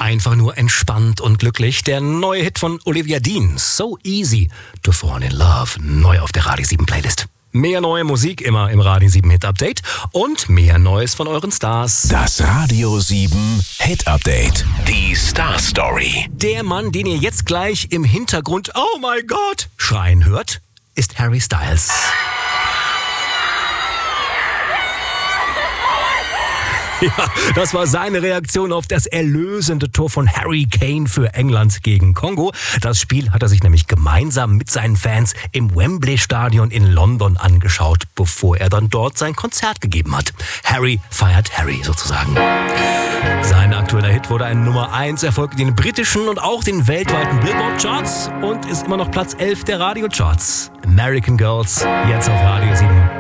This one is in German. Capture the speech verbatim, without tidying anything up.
Einfach nur entspannt und glücklich. Der neue Hit von Olivia Dean, So Easy to Fall in Love, neu auf der Radio sieben Playlist. Mehr neue Musik immer im Radio sieben Hit Update und mehr Neues von euren Stars. Das Radio sieben Hit Update. Die Star Story. Der Mann, den ihr jetzt gleich im Hintergrund "Oh my God" schreien hört, ist Harry Styles. Ja, das war seine Reaktion auf das erlösende Tor von Harry Kane für England gegen Kongo. Das Spiel hat er sich nämlich gemeinsam mit seinen Fans im Wembley-Stadion in London angeschaut, bevor er dann dort sein Konzert gegeben hat. Harry feiert Harry sozusagen. Sein aktueller Hit wurde ein Nummer eins Erfolg in den britischen und auch den weltweiten Billboard-Charts und ist immer noch Platz elf der Radiocharts. American Girls, jetzt auf Radio sieben.